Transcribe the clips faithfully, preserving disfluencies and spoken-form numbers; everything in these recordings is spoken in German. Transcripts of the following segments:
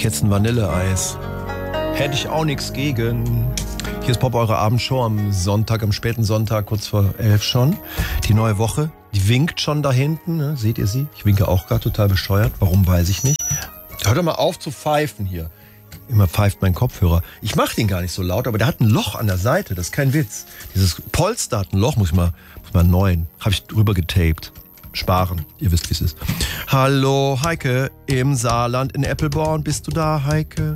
ich jetzt ein Vanilleeis. Hätte ich auch nichts gegen. Hier ist Pop, eure Abendshow am Sonntag, am späten Sonntag, kurz vor elf schon. Die neue Woche, die winkt schon da hinten. Ne? Seht ihr sie? Ich winke auch gerade total bescheuert. Warum, weiß ich nicht. Hört doch mal auf zu pfeifen hier. Immer pfeift mein Kopfhörer. Ich mache den gar nicht so laut, aber der hat ein Loch an der Seite. Das ist kein Witz. Dieses Polster hat ein Loch, muss ich mal, muss mal neuen. Habe ich drüber getaped. Sparen, ihr wisst, wie es ist. Hallo, Heike im Saarland in Eppelborn. Bist du da, Heike?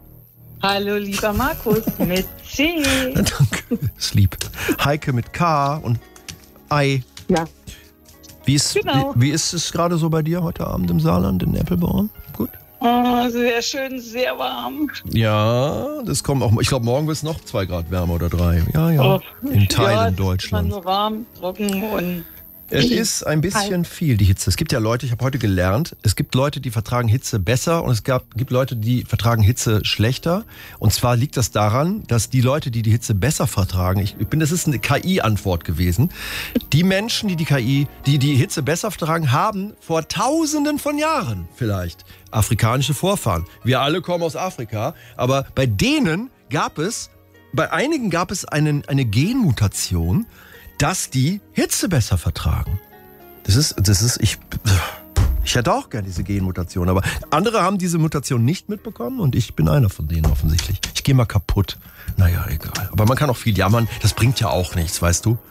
Hallo, lieber Markus, mit C. Danke, ist lieb. Heike mit K und Ei. Ja. Wie ist, Genau. wie, wie ist es gerade so bei dir heute Abend im Saarland in Eppelborn? Gut? Oh, sehr schön, sehr warm. Ja, das kommt auch. Ich glaube, morgen wird es noch zwei Grad wärmer oder drei. Ja, ja. Oh, in Teilen ja, Deutschlands. Es ist immer nur warm, trocken und... Es ist ein bisschen viel, die Hitze. Es gibt ja Leute, ich habe heute gelernt, es gibt Leute, die vertragen Hitze besser und es gab, gibt Leute, die vertragen Hitze schlechter. Und zwar liegt das daran, dass die Leute, die die Hitze besser vertragen, ich bin, das ist eine K I-Antwort gewesen, die Menschen, die die K I, die die Hitze besser vertragen, haben vor Tausenden von Jahren vielleicht afrikanische Vorfahren. Wir alle kommen aus Afrika, aber bei denen gab es, bei einigen gab es einen, eine Genmutation, dass die Hitze besser vertragen. Das ist, das ist, ich, ich hätte auch gerne diese Genmutation, aber andere haben diese Mutation nicht mitbekommen und ich bin einer von denen offensichtlich. Ich gehe mal kaputt. Naja, egal. Aber man kann auch viel jammern, das bringt ja auch nichts, weißt du?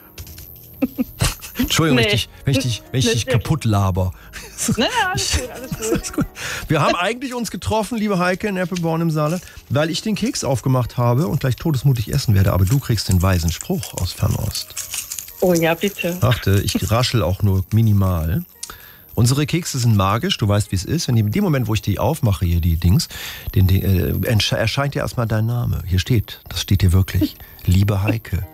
Entschuldigung, nee. wenn ich dich, wenn ich dich, wenn ich dich kaputt laber. Naja, alles gut, alles gut. Alles gut. Wir haben eigentlich uns getroffen, liebe Heike in Eppelborn im Saarland, weil ich den Keks aufgemacht habe und gleich todesmutig essen werde, aber du kriegst den weisen Spruch aus Fernost. Oh ja, bitte. Achte, ich raschel auch nur minimal. Unsere Kekse sind magisch, du weißt, wie es ist. Wenn die, in dem Moment, wo ich die aufmache, hier die Dings, den, den, äh, erscheint dir erstmal dein Name. Hier steht, das steht hier wirklich. Liebe Heike,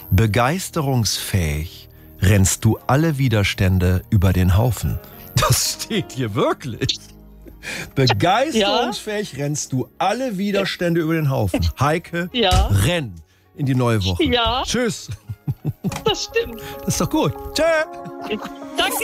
begeisterungsfähig rennst du alle Widerstände über den Haufen. Das steht hier wirklich. Begeisterungsfähig ja? rennst du alle Widerstände über den Haufen. Heike, ja? renn in die neue Woche. Ja. Tschüss. Das stimmt. Das ist doch gut. Tschö. Danke.